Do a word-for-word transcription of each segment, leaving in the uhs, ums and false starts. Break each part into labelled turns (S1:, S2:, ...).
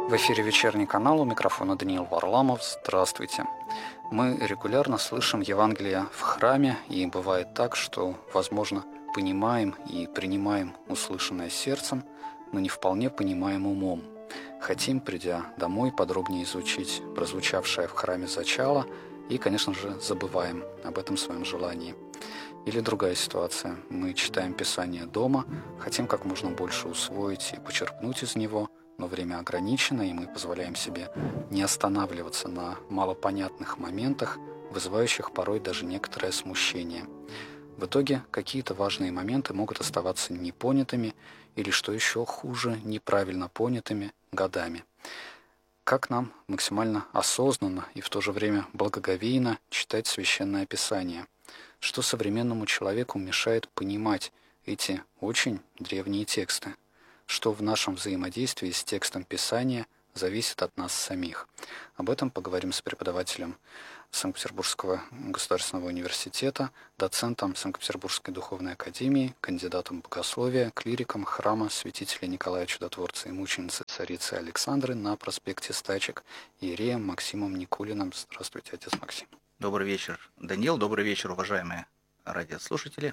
S1: В эфире вечерний канал, у микрофона Даниил Варламов. Здравствуйте. Мы регулярно слышим Евангелие в храме, и бывает так, что, возможно, понимаем и принимаем услышанное сердцем, но не вполне понимаем умом. Хотим, придя домой, подробнее изучить прозвучавшее в храме зачало и, конечно же, забываем об этом своем желании. Или другая ситуация. Мы читаем Писание дома, хотим как можно больше усвоить и почерпнуть из него, но время ограничено, и мы позволяем себе не останавливаться на малопонятных моментах, вызывающих порой даже некоторое смущение. В итоге какие-то важные моменты могут оставаться непонятыми или, что еще хуже, неправильно понятыми годами. Как нам максимально осознанно и в то же время благоговейно читать Священное Писание? Что современному человеку мешает понимать эти очень древние тексты? Что в нашем взаимодействии с текстом Писания зависит от нас самих? Об этом поговорим с преподавателем Санкт-Петербургского государственного университета, доцентом Санкт-Петербургской духовной академии, кандидатом богословия, клириком храма святителя Николая Чудотворца и мученицы царицы Александры на проспекте Стачек, иереем Максимом Никулиным. Здравствуйте, отец Максим.
S2: Добрый вечер, Даниил. Добрый вечер, уважаемые радиослушатели.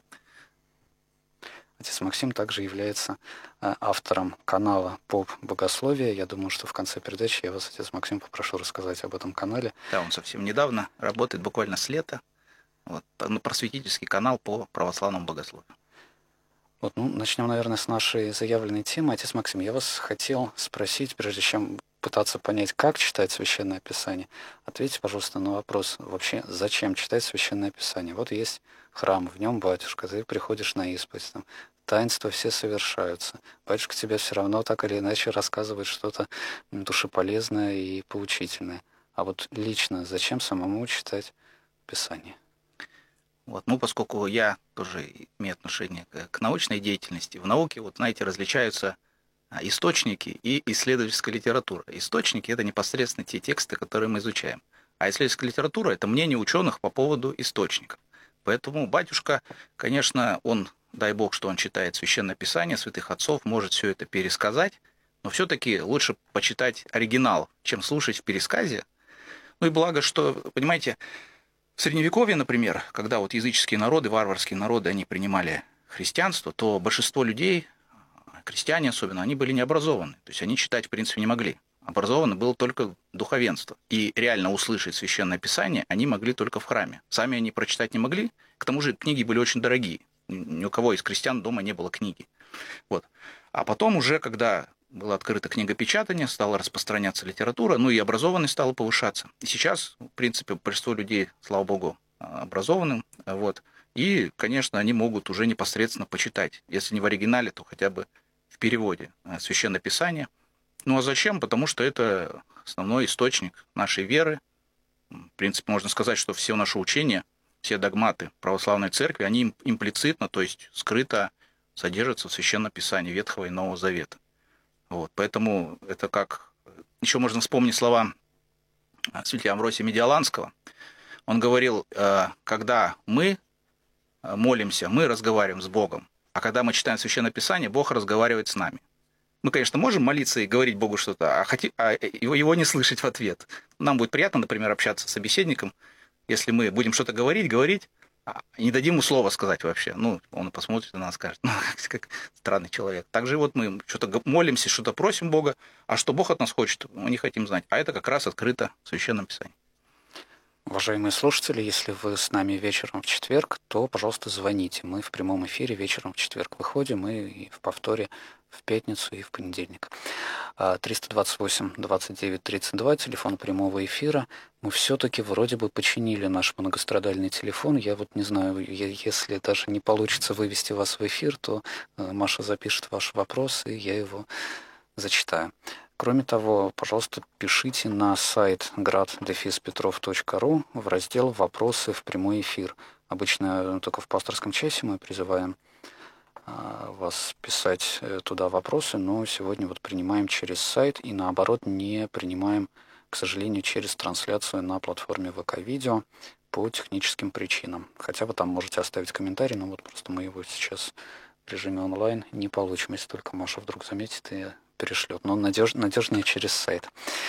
S1: Отец Максим также является автором канала «Поп Богословие». Я думаю, что в конце передачи я вас, отец Максим, попрошу рассказать об этом канале.
S2: Да, он совсем недавно работает, буквально с лета. Вот, просветительский канал по православному богословию.
S1: Вот, ну, начнем, наверное, с нашей заявленной темы. Отец Максим, я вас хотел спросить, прежде чем пытаться понять, как читать Священное Писание, ответьте, пожалуйста, на вопрос, вообще, зачем читать Священное Писание? Вот есть храм, в нем батюшка, ты приходишь на исповедь, там, таинства все совершаются. Батюшка тебе все равно так или иначе рассказывает что-то душеполезное и поучительное. А вот лично зачем самому читать Писание?
S2: Вот, ну, поскольку я тоже имею отношение к, к научной деятельности, в науке, вот, знаете, различаются источники и исследовательская литература. Источники – это непосредственно те тексты, которые мы изучаем. А исследовательская литература – это мнение ученых по поводу источников. Поэтому батюшка, конечно, он, дай бог, что он читает Священное Писание, святых отцов, может все это пересказать, но все-таки лучше почитать оригинал, чем слушать в пересказе. Ну и благо, что, понимаете, в Средневековье, например, когда вот языческие народы, варварские народы, они принимали христианство, то большинство людей, крестьяне особенно, они были необразованы. То есть они читать, в принципе, не могли. Образовано было только духовенство. И реально услышать Священное Писание они могли только в храме. Сами они прочитать не могли. К тому же книги были очень дорогие. Ни у кого из крестьян дома не было книги. Вот. А потом уже, когда была открыта книгопечатание, стала распространяться литература, ну и образованность стала повышаться. И сейчас, в принципе, большинство людей, слава богу, образованным. Вот. И, конечно, они могут уже непосредственно почитать. Если не в оригинале, то хотя бы в переводе Священное Писание. Ну а зачем? Потому что это основной источник нашей веры. В принципе, можно сказать, что все наши учения, все догматы православной церкви, они имплицитно, то есть скрыто содержатся в Священном Писании Ветхого и Нового Завета. Вот. Поэтому это как... Еще можно вспомнить слова святителя Амвросия Медиаланского. Он говорил, когда мы молимся, мы разговариваем с Богом. А когда мы читаем Священное Писание, Бог разговаривает с нами. Мы, конечно, можем молиться и говорить Богу что-то, а, хотим, а его, его не слышать в ответ. Нам будет приятно, например, общаться с собеседником, если мы будем что-то говорить, говорить, а не дадим ему слова сказать вообще. Ну, он посмотрит на нас, скажет, ну, как странный человек. Также вот мы что-то молимся, что-то просим Бога, а что Бог от нас хочет, мы не хотим знать. А это как раз открыто в Священном Писании.
S1: Уважаемые слушатели, если вы с нами вечером в четверг, то, пожалуйста, звоните. Мы в прямом эфире вечером в четверг выходим, и в повторе в пятницу и в понедельник. триста двадцать восемь двадцать девять тридцать два, телефон прямого эфира. Мы все-таки вроде бы починили наш многострадальный телефон. Я вот не знаю, если даже не получится вывести вас в эфир, то Маша запишет ваш вопрос, и я его зачитаю. Кроме того, пожалуйста, пишите на сайт град дефис петров точка ру в раздел «Вопросы в прямой эфир». Обычно только в пасторском часе мы призываем вас писать туда вопросы, но сегодня вот принимаем через сайт и наоборот не принимаем, к сожалению, через трансляцию на платформе ВК-видео по техническим причинам. Хотя вы там можете оставить комментарий, но вот просто мы его сейчас в режиме онлайн не получим, если только Маша вдруг заметит и перешлет, но надеж... надежнее через сайт.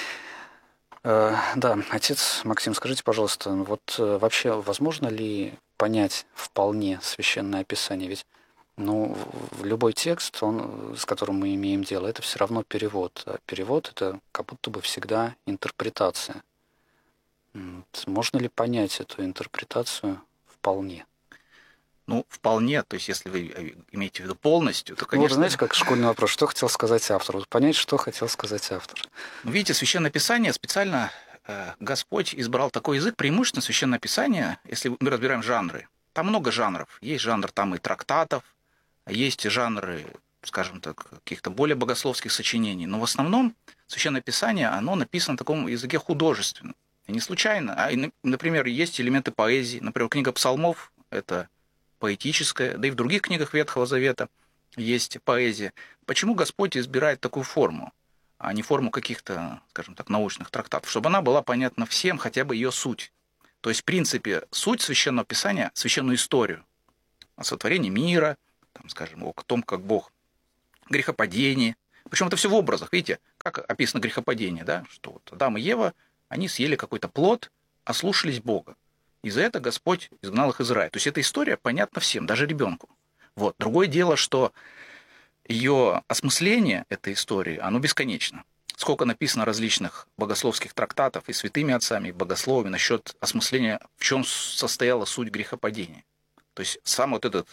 S1: Э, да, отец Максим, скажите, пожалуйста, вот э, вообще возможно ли понять вполне Священное Писание? Ведь ну, в любой текст, он, с которым мы имеем дело, это все равно перевод. А перевод — это как будто бы всегда интерпретация. Можно ли понять эту интерпретацию вполне?
S2: Ну, вполне, то есть если вы имеете в виду полностью, то, конечно...
S1: Ну, вот знаете, как школьный вопрос, что хотел сказать автор? Вот понять, что хотел сказать автор.
S2: Ну, видите, Священное Писание специально э, Господь избрал такой язык, преимущественно Священное Писание, если мы разбираем жанры. Там много жанров. Есть жанр там и трактатов, есть жанры, скажем так, каких-то более богословских сочинений. Но в основном Священное Писание, оно написано на таком языке художественном. И не случайно. А, например, есть элементы поэзии. Например, книга Псалмов — это поэтическая, да и в других книгах Ветхого Завета есть поэзия. Почему Господь избирает такую форму, а не форму каких-то, скажем так, научных трактатов? Чтобы она была понятна всем, хотя бы ее суть. То есть, в принципе, суть Священного Писания, священную историю о сотворении мира, там, скажем, о том, как Бог, грехопадение. Причем это все в образах. Видите, как описано грехопадение, да? Что вот Адам и Ева, они съели какой-то плод, ослушались Бога. И за это Господь изгнал их из рая. То есть эта история понятна всем, даже ребенку. Вот. Другое дело, что ее осмысление этой истории, оно бесконечно. Сколько написано различных богословских трактатов и святыми отцами, и богословами насчет осмысления, в чем состояла суть грехопадения. То есть сам вот этот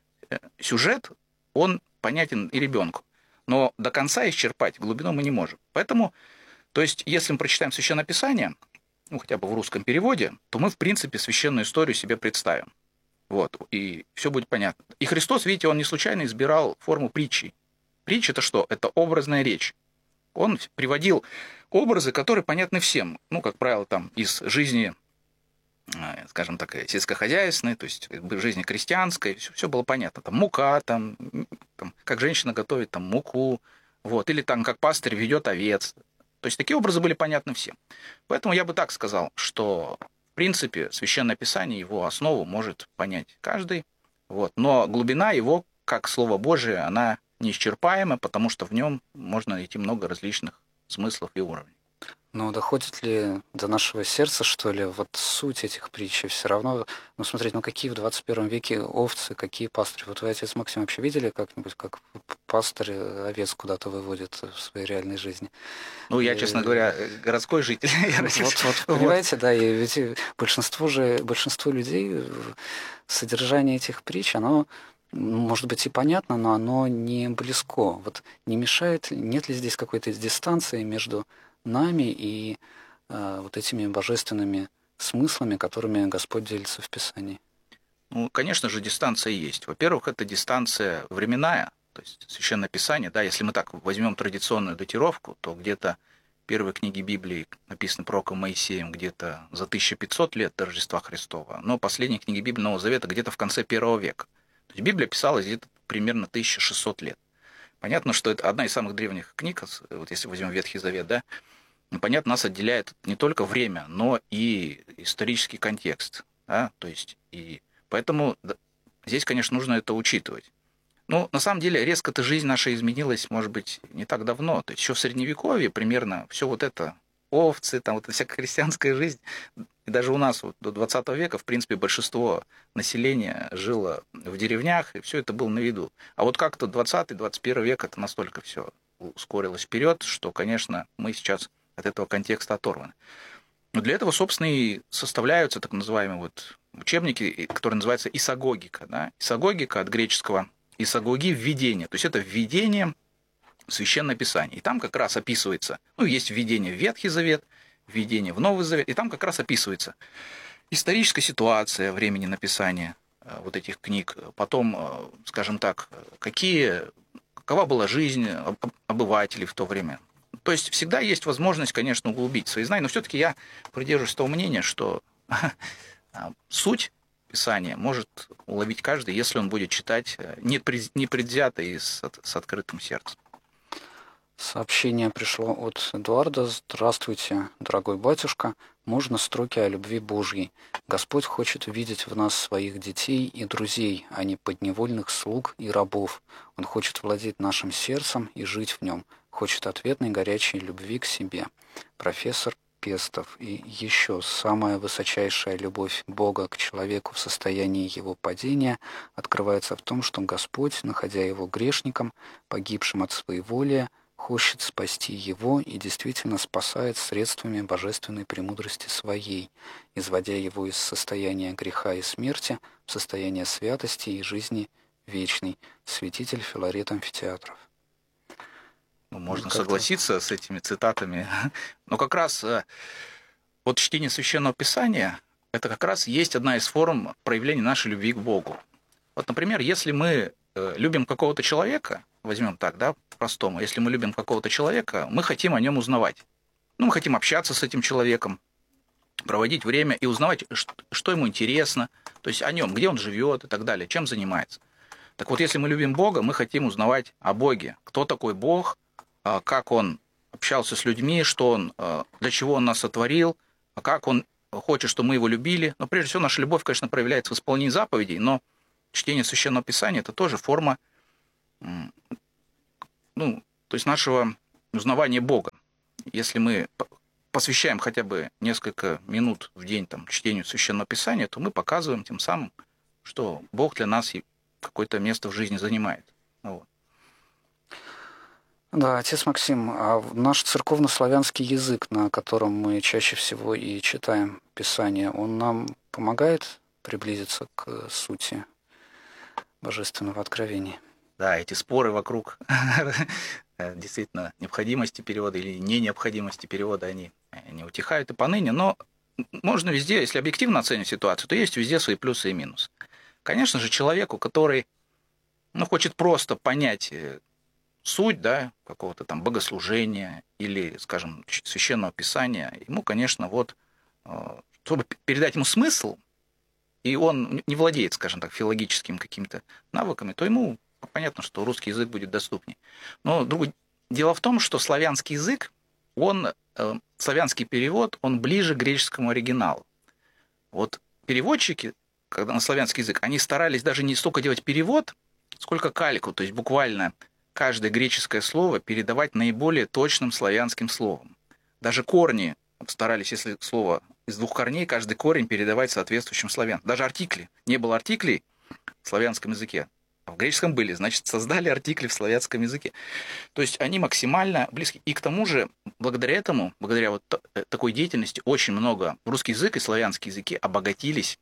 S2: сюжет, он понятен и ребенку. Но до конца исчерпать глубину мы не можем. Поэтому, то есть, если мы прочитаем Священное Писание, ну, хотя бы в русском переводе, то мы, в принципе, священную историю себе представим. Вот, и все будет понятно. И Христос, видите, он не случайно избирал форму притчи. Притча — это что? Это образная речь. Он приводил образы, которые понятны всем. Ну, как правило, там, из жизни, скажем так, сельскохозяйственной, то есть жизни крестьянской, все, все было понятно. Там мука, там, там, как женщина готовит там, муку, вот, или там, как пастырь ведет овец. То есть такие образы были понятны всем. Поэтому я бы так сказал, что, в принципе, Священное Писание, его основу может понять каждый. Вот. Но глубина его, как Слово Божие, она неисчерпаема, потому что в нем можно найти много различных смыслов и уровней.
S1: Но доходит ли до нашего сердца, что ли, вот суть этих притч? Все равно, ну, смотреть, ну, какие в двадцать первом веке овцы, какие пастыри? Вот вы, отец Максим, вообще видели как-нибудь, как пастырь овец куда-то выводит в своей реальной жизни?
S2: Ну, я, и... честно говоря, городской житель.
S1: Вот, вот, понимаете, да, и ведь большинство же, большинство людей, содержание этих притч, оно, может быть, и понятно, но оно не близко. Вот не мешает, нет ли здесь какой-то дистанции между нами и э, вот этими божественными смыслами, которыми Господь делится в Писании?
S2: Ну, конечно же, дистанция есть. Во-первых, это дистанция временная, то есть Священное Писание, да, если мы так возьмем традиционную датировку, то где-то первые книги Библии написаны пророком Моисеем где-то за тысяча пятьсот лет до Рождества Христова, но последние книги Библии Нового Завета где-то в конце первого века. То есть Библия писалась где-то примерно тысяча шестьсот лет. Понятно, что это одна из самых древних книг, вот если возьмем Ветхий Завет, да, понятно, нас отделяет не только время, но и исторический контекст, да, то есть, и поэтому здесь, конечно, нужно это учитывать. Ну, на самом деле, резко-то жизнь наша изменилась, может быть, не так давно, то есть еще в Средневековье примерно все вот это, овцы, там вот эта вся христианская жизнь, и даже у нас вот до двадцатого века, в принципе, большинство населения жило в деревнях, и все это было на виду. А вот как-то двадцатый двадцать первый век это настолько все ускорилось вперед, что, конечно, мы сейчас от этого контекста оторваны. Но для этого, собственно, и составляются так называемые вот учебники, которые называются исагогика. Да? Исагогика от греческого исагоги — введение. То есть это введение в Священное Писание. И там как раз описывается, ну, есть введение в Ветхий Завет, введение в Новый Завет, и там как раз описывается историческая ситуация времени написания вот этих книг, потом, скажем так, какие, какова была жизнь обывателей в то время. То есть всегда есть возможность, конечно, углубить свои знания, но все-таки я придерживаюсь того мнения, что суть Писания может уловить каждый, если он будет читать непредвзято и с, с открытым сердцем.
S1: Сообщение пришло от Эдуарда. Здравствуйте, дорогой батюшка. Можно строки о любви Божьей. Господь хочет видеть в нас своих детей и друзей, а не подневольных слуг и рабов. Он хочет владеть нашим сердцем и жить в нем. хочет ответной горячей любви к себе. Профессор Пестов. И еще самая высочайшая любовь Бога к человеку в состоянии его падения открывается в том, что Господь, находя его грешником, погибшим от своеволия, хочет спасти его и действительно спасает средствами божественной премудрости своей, изводя его из состояния греха и смерти в состояние святости и жизни вечной. Святитель Филарет Амфитеатров.
S2: Ну, можно согласиться с этими цитатами. Но как раз вот чтение Священного Писания – это как раз есть одна из форм проявления нашей любви к Богу. Вот, например, если мы любим какого-то человека, возьмем так, да, по-простому, если мы любим какого-то человека, мы хотим о нем узнавать. Ну, мы хотим общаться с этим человеком, проводить время и узнавать, что ему интересно, то есть о нем, где он живет и так далее, чем занимается. Так вот, если мы любим Бога, мы хотим узнавать о Боге. Кто такой Бог, как он общался с людьми, что он, для чего он нас сотворил, как он хочет, чтобы мы его любили. Но прежде всего наша любовь, конечно, проявляется в исполнении заповедей, но чтение Священного Писания – это тоже форма, ну, то есть нашего узнавания Бога. Если мы посвящаем хотя бы несколько минут в день там, чтению Священного Писания, то мы показываем тем самым, что Бог для нас какое-то место в жизни занимает. Вот.
S1: Да, отец Максим, а наш церковно-славянский язык, на котором мы чаще всего и читаем Писание, он нам помогает приблизиться к сути божественного откровения?
S2: Да, эти споры вокруг действительно необходимости перевода или не необходимости перевода, они не утихают и поныне, но можно везде, если объективно оценивать ситуацию, то есть везде свои плюсы и минусы. Конечно же, человеку, который ну, хочет просто понять суть, да, какого-то там богослужения или, скажем, священного писания, ему, конечно, вот, чтобы передать ему смысл, и он не владеет, скажем так, филологическими какими-то навыками, то ему понятно, что русский язык будет доступнее. Но другое дело в том, что славянский язык, он, славянский перевод, он ближе к греческому оригиналу. Вот переводчики, когда на славянский язык, они старались даже не столько делать перевод, сколько кальку, то есть буквально каждое греческое слово передавать наиболее точным славянским словом. Даже корни старались, если слово из двух корней, каждый корень передавать соответствующим славянам. Даже артикли. Не было артиклей в славянском языке, а в греческом были. Значит, создали артикли в славянском языке. То есть они максимально близки. И к тому же, благодаря этому, благодаря вот такой деятельности, очень много русский язык и славянские языки обогатились.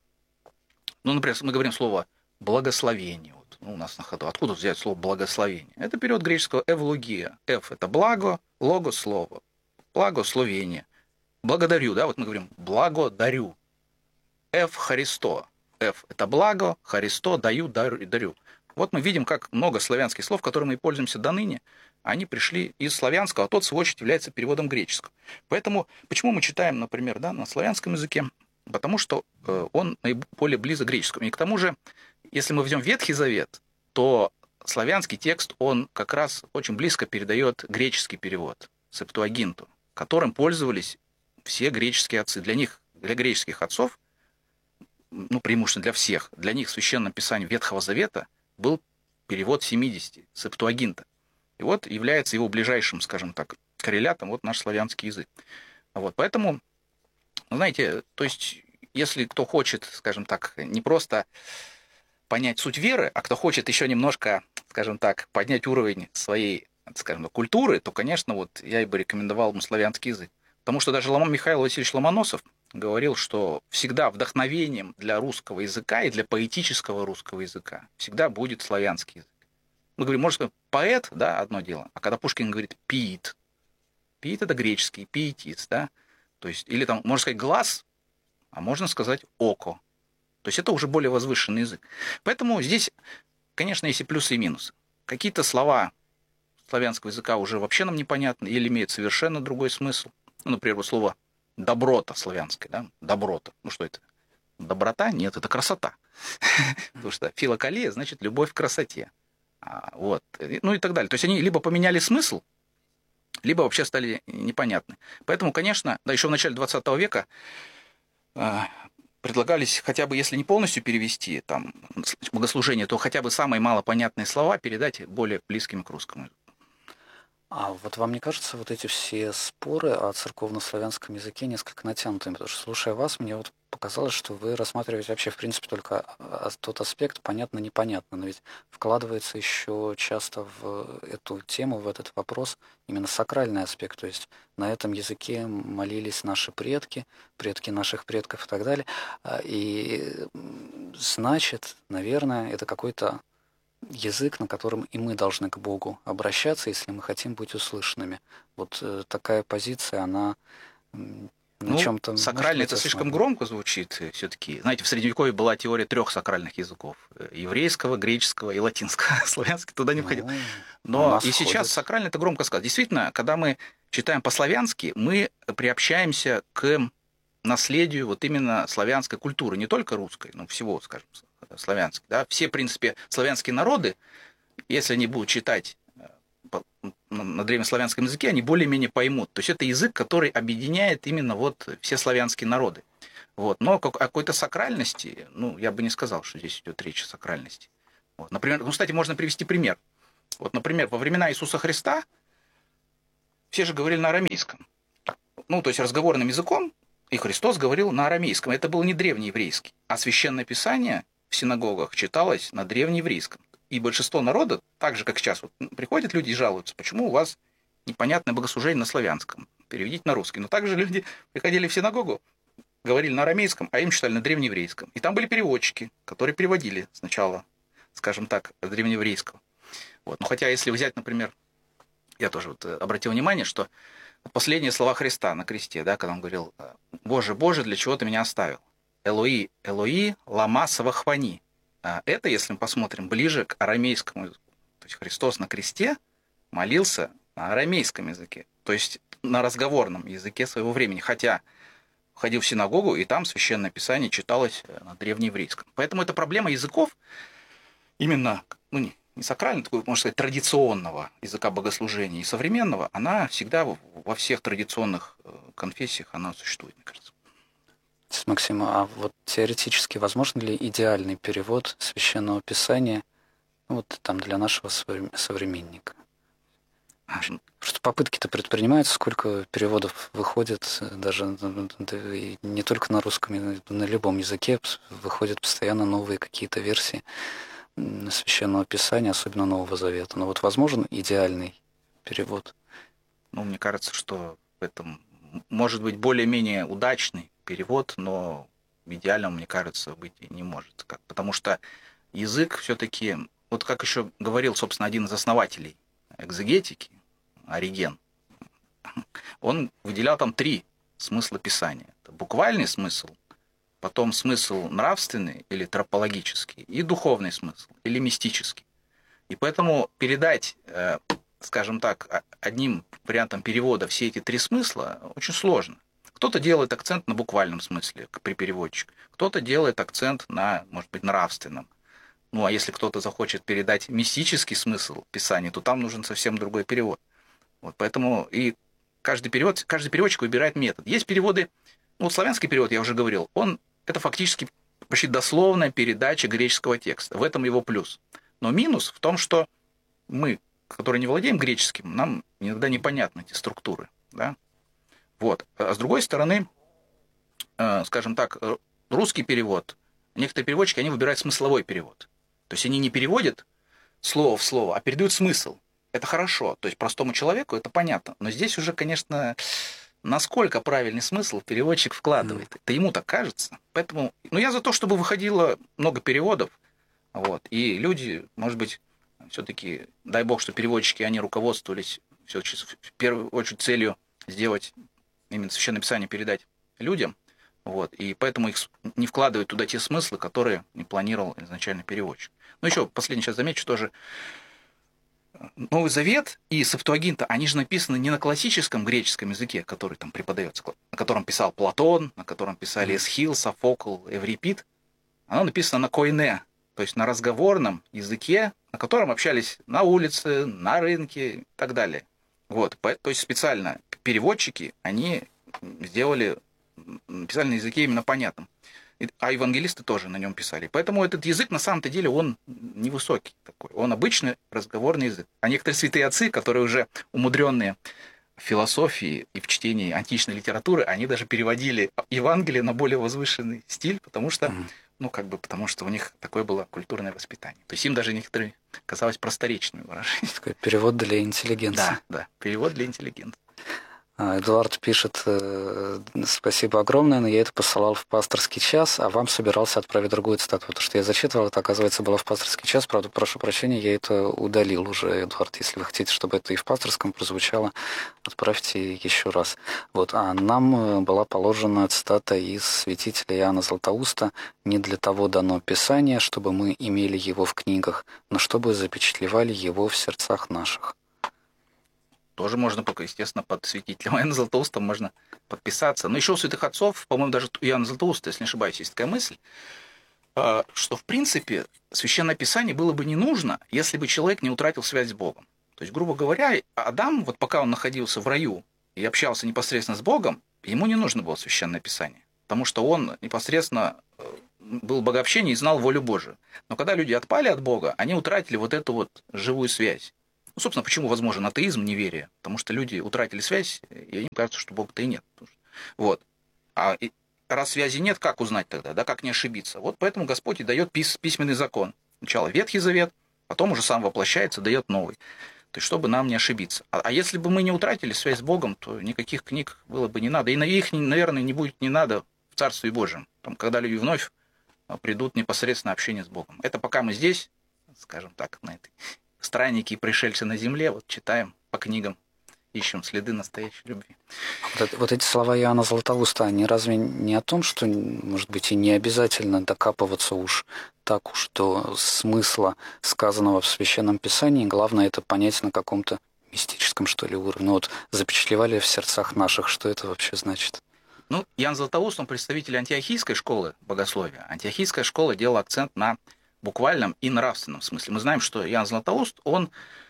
S2: Ну, например, мы говорим слово «благословение». Вот, ну, у нас на ходу. Откуда взять слово «благословение»? Это перевод греческого «эвлогия». «Эв» — это благо, «лого» — слово. Благословение. Благодарю, да, вот мы говорим «благодарю». «Эв» — Харисто. «Эв» — это благо, «Харисто» — даю, дарю. Вот мы видим, как много славянских слов, которыми мы пользуемся до ныне, они пришли из славянского, а тот, в свою очередь, является переводом греческого. Поэтому, почему мы читаем, например, да, на славянском языке? Потому что он наиболее близок к греческому. И к тому же, если мы возьмем Ветхий Завет, то славянский текст, он как раз очень близко передает греческий перевод, Септуагинту, которым пользовались все греческие отцы. Для них, для греческих отцов, ну, преимущественно для всех, для них в Священном Писании Ветхого Завета был перевод семидесяти, Септуагинта. И вот является его ближайшим, скажем так, коррелятом вот наш славянский язык. Вот, поэтому, знаете, то есть, если кто хочет, скажем так, не просто понять суть веры, а кто хочет еще немножко, скажем так, поднять уровень своей, скажем так, культуры, то, конечно, вот я и бы рекомендовал ему славянский язык. Потому что даже Михаил Васильевич Ломоносов говорил, что всегда вдохновением для русского языка и для поэтического русского языка всегда будет славянский язык. Мы говорим, можно сказать, поэт, да, одно дело, а когда Пушкин говорит пиит, пиит — это греческий, пиетист, да, то есть, или там, можно сказать, глаз, а можно сказать око. То есть это уже более возвышенный язык. Поэтому здесь, конечно, есть и плюсы, и минусы. Какие-то слова славянского языка уже вообще нам непонятны или имеют совершенно другой смысл. Ну, например, вот слово «доброта» славянское, да, «доброта». Ну, что это? Доброта? Нет, это красота. Потому что филокалия значит любовь к красоте. Вот. Ну и так далее. То есть они либо поменяли смысл, либо вообще стали непонятны. Поэтому, конечно, да, еще в начале двадцатого века предлагались хотя бы, если не полностью перевести там богослужение, то хотя бы самые малопонятные слова передать более близкими к русскому.
S1: А вот вам не кажется, вот эти все споры о церковнославянском языке несколько натянутыми? Потому что, слушая вас, мне вот показалось, что вы рассматриваете вообще, в принципе, только а, тот аспект понятно-непонятно, но ведь вкладывается еще часто в эту тему, в этот вопрос именно сакральный аспект, то есть на этом языке молились наши предки, предки наших предков и так далее, А, и м, значит, наверное, это какой-то язык, на котором и мы должны к Богу обращаться, если мы хотим быть услышанными. Вот э, такая позиция, она м, на
S2: Ну,
S1: чем-то может
S2: сакральный
S1: быть
S2: это слишком
S1: основана.
S2: громко звучит все-таки. Знаете, в Средневековье была теория трех сакральных языков. э, Еврейского, греческого и латинского. Славянский туда не входил.
S1: Ну, а у
S2: Но
S1: нас
S2: и сейчас
S1: входит.
S2: сакральный это громко сказать. Действительно, когда мы читаем по-славянски, мы приобщаемся к наследию вот именно славянской культуры, не только русской, но всего, скажем, славянской. Да? Все, в принципе, славянские народы, если они будут читать э, по- на древнеславянском языке, они более-менее поймут. То есть это язык, который объединяет именно вот все славянские народы. Вот. Но как- о какой-то сакральности, ну, я бы не сказал, что здесь идет речь о сакральности. Вот. Например, ну, кстати, можно привести пример. Вот, например, во времена Иисуса Христа все же говорили на арамейском. Ну, то есть разговорным языком, и Христос говорил на арамейском. Это был не древнееврейский, а священное писание в синагогах читалось на древнееврейском. И большинство народа, так же, как сейчас, вот, приходят люди и жалуются, почему у вас непонятное богослужение на славянском, переведите на русский. Но также люди приходили в синагогу, говорили на арамейском, а им читали на древнееврейском. И там были переводчики, которые переводили сначала, скажем так, с древнееврейского. Вот. Но хотя, если взять, например, я тоже вот обратил внимание, что последние слова Христа на кресте, да, когда он говорил: «Боже, Боже, для чего ты меня оставил? Элои, Элои, лама савахвани». Это, если мы посмотрим, ближе к арамейскому языку. То есть Христос на кресте молился на арамейском языке, то есть на разговорном языке своего времени, хотя ходил в синагогу, и там священное писание читалось на древнееврейском. Поэтому эта проблема языков именно, ну, не, не сакрального, такого, можно сказать, традиционного языка богослужения и современного, она всегда во всех традиционных конфессиях она существует, мне кажется.
S1: Максим, а вот теоретически возможен ли идеальный перевод священного писания, ну, вот там для нашего современника? Просто попытки-то предпринимаются, сколько переводов выходит, даже да, и не только на русском, на любом языке выходят постоянно новые какие-то версии священного писания, особенно Нового Завета. Но вот возможен идеальный перевод?
S2: Ну, мне кажется, что в этом может быть более-менее удачный перевод, но идеальным, мне кажется, быть не может. Потому что язык все-таки, вот как еще говорил, собственно, один из основателей экзегетики, Ориген, он выделял там три смысла писания. Это буквальный смысл, потом смысл нравственный или тропологический, и духовный смысл или мистический. И поэтому передать, скажем так, одним вариантом перевода все эти три смысла очень сложно. Кто-то делает акцент на буквальном смысле при переводчике, кто-то делает акцент на, может быть, нравственном. Ну, а если кто-то захочет передать мистический смысл писания, то там нужен совсем другой перевод. Вот поэтому и каждый перевод, каждый переводчик выбирает метод. Есть переводы, ну, вот славянский перевод, я уже говорил, он это фактически почти дословная передача греческого текста. В этом его плюс. Но минус в том, что мы, которые не владеем греческим, нам иногда непонятны эти структуры. Да? Вот. А с другой стороны, скажем так, русский перевод, некоторые переводчики, они выбирают смысловой перевод. То есть они не переводят слово в слово, а передают смысл. Это хорошо. То есть простому человеку это понятно. Но здесь уже, конечно, насколько правильный смысл переводчик вкладывает. Mm. Это ему так кажется. Поэтому, ну, я за то, чтобы выходило много переводов. Вот, и люди, может быть, все-таки, дай бог, что переводчики, они руководствовались все-таки в первую очередь целью сделать именно священное писание, передать людям. Вот, и поэтому их не вкладывают туда те смыслы, которые не планировал изначально переводчик. Ну, еще последний сейчас замечу тоже. Новый Завет и Септуагинта, они же написаны не на классическом греческом языке, который там преподается, на котором писал Платон, на котором писали Эсхил, Софокл, Эврипид. Оно написано на коине, то есть на разговорном языке, на котором общались на улице, на рынке и так далее. Вот, то есть специально переводчики, они сделали, написали на языке именно понятным. а евангелисты тоже на нем писали. Поэтому этот язык, на самом-то деле, он невысокий такой. Он обычный разговорный язык. А некоторые святые отцы, которые уже умудренные в философии и в чтении античной литературы, они даже переводили Евангелие на более возвышенный стиль, потому что, mm-hmm. ну, как бы, потому что у них такое было культурное воспитание. То есть им даже некоторые казалось просторечными выражениями.
S1: Такой перевод для интеллигенции.
S2: Да, да, перевод для интеллигенции.
S1: Эдуард пишет: спасибо огромное, но я это посылал в пасторский час, а вам собирался отправить другую цитату. Потому что я зачитывал, это, оказывается, было в пасторский час. Правда, прошу прощения, я это удалил уже, Эдуард. Если вы хотите, чтобы это и в пасторском прозвучало, отправьте еще раз. Вот. А нам была положена цитата из святителя Иоанна Златоуста: «Не для того дано Писание, чтобы мы имели его в книгах, но чтобы запечатлевали его в сердцах наших».
S2: Тоже можно, только, естественно, под святителем Иоанна Златоуста можно подписаться. Но еще у святых отцов, по-моему, даже у Иоанна Златоуста, если не ошибаюсь, есть такая мысль, что, в принципе, Священное Писание было бы не нужно, если бы человек не утратил связь с Богом. То есть, грубо говоря, Адам, вот пока он находился в раю и общался непосредственно с Богом, ему не нужно было Священное Писание, потому что он непосредственно был в богообщении и знал волю Божию. Но когда люди отпали от Бога, они утратили вот эту вот живую связь. Ну, собственно, почему возможен атеизм, неверие? Потому что люди утратили связь, и им кажется, что Бога-то и нет. Вот. А раз связи нет, как узнать тогда, да, как не ошибиться? Вот поэтому Господь и дает пис- письменный закон. Сначала Ветхий Завет, потом уже сам воплощается, дает новый. То есть, чтобы нам не ошибиться. А, а если бы мы не утратили связь с Богом, то никаких книг было бы не надо. И на их, наверное, не будет не надо в Царстве Божьем, там, когда люди вновь придут в непосредственное общение с Богом. Это пока мы здесь, скажем так, на этой... странники и пришельцы на земле, вот читаем по книгам, ищем следы настоящей любви.
S1: Вот, вот эти слова Иоанна Златоуста, они разве не о том, что, может быть, и не обязательно докапываться уж так уж до смысла сказанного в Священном Писании, главное это понять на каком-то мистическом, что ли, уровне. Ну, вот запечатлевали в сердцах наших, что это вообще значит?
S2: Ну, Иоанн Златоуст, он представитель антиохийской школы богословия. Антиохийская школа делала акцент на буквальном и нравственном смысле. Мы знаем, что Иоанн Златоуст, он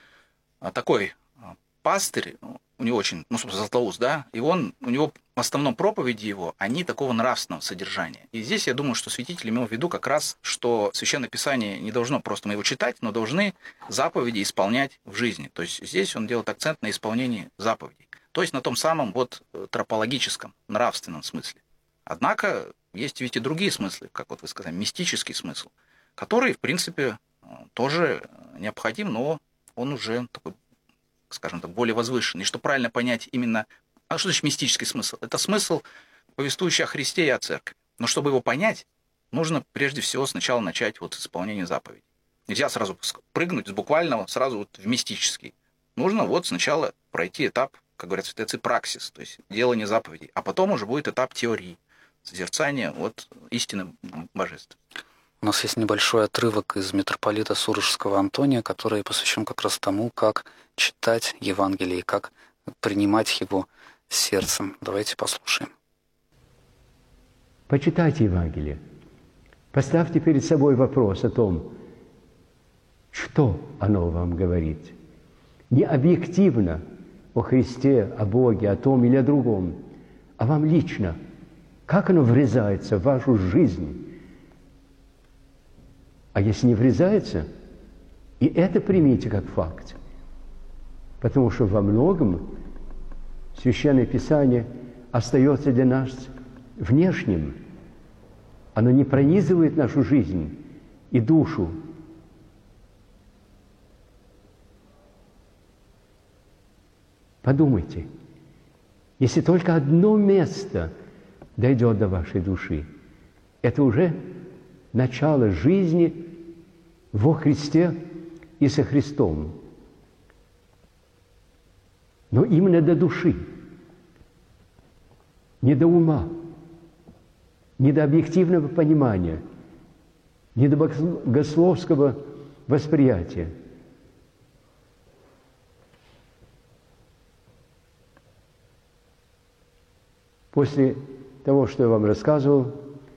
S2: такой пастырь, у него очень, ну, собственно, Златоуст, да, и он, у него в основном проповеди его, они такого нравственного содержания. И здесь я думаю, что святитель имел в виду как раз, что Священное Писание не должно просто мы его читать, но должны заповеди исполнять в жизни. То есть здесь он делает акцент на исполнении заповедей. То есть на том самом вот тропологическом, нравственном смысле. Однако есть ведь и другие смыслы, как вот вы сказали, мистический смысл, который, в принципе, тоже необходим, но он уже такой, скажем так, более возвышенный. И что правильно понять именно... А что значит мистический смысл? Это смысл, повествующий о Христе и о Церкви. Но чтобы его понять, нужно прежде всего сначала начать вот с исполнения заповедей. Нельзя сразу прыгнуть с буквального сразу вот в мистический. Нужно вот сначала пройти этап, как говорят святые отцы, праксис, то есть делание заповедей. А потом уже будет этап теории, созерцания вот истины божества.
S1: У нас есть небольшой отрывок из митрополита Сурожского Антония, который посвящен как раз тому, как читать Евангелие и как принимать его сердцем. Давайте послушаем.
S3: Почитайте Евангелие. Поставьте перед собой вопрос о том, что оно вам говорит. Не объективно о Христе, о Боге, о том или о другом, а вам лично. Как оно врезается в вашу жизнь? А если не врезается, и это примите как факт. Потому что во многом Священное Писание остается для нас внешним. Оно не пронизывает нашу жизнь и душу. Подумайте, если только одно место дойдет до вашей души, это уже начало жизни во Христе и со Христом. Но именно до души, не до ума, не до объективного понимания, не до богословского восприятия. После того, что я вам рассказывал,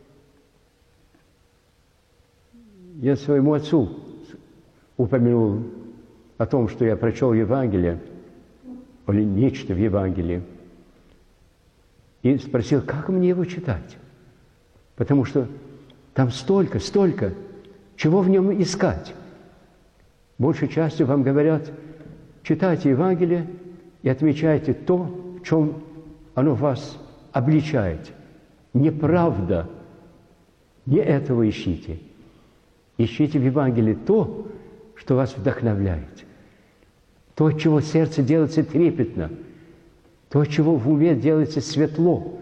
S3: я своему отцу упомянул о том, что я прочел Евангелие, или нечто в Евангелии, и спросил, как мне его читать. Потому что Там столько, столько, чего в нем искать. Большей частью вам говорят, читайте Евангелие и отмечайте то, в чем оно вас обличает. Неправда. Не этого ищите. Ищите в Евангелии то, что вас вдохновляет. То, от чего сердце делается трепетно. То, от чего в уме делается светло.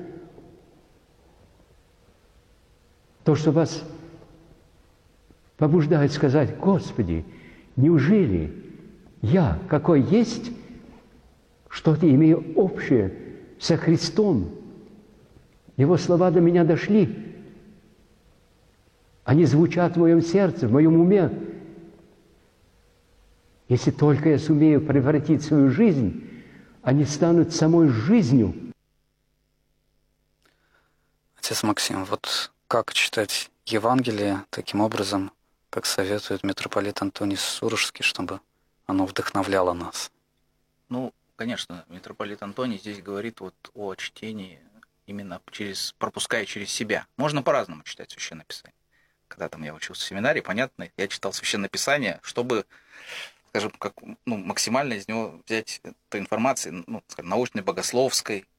S3: То, что вас побуждает сказать: Господи, неужели я, какой есть, что-то имею общее со Христом? Его слова до меня дошли. Они звучат в моем сердце, в моем уме. Если только я сумею превратить свою жизнь, они станут самой жизнью.
S1: Отец Максим, вот как читать Евангелие таким образом, как советует митрополит Антоний Сурожский, чтобы оно вдохновляло нас?
S2: Ну, конечно, митрополит Антоний здесь говорит вот о чтении именно через, пропуская через себя. Можно по-разному читать Священное Писание. Когда там я учился в семинарии, понятно, я читал Священное Писание, чтобы, скажем, как, ну, максимально из него взять эту информацию, ну, скажем, научной, богословской,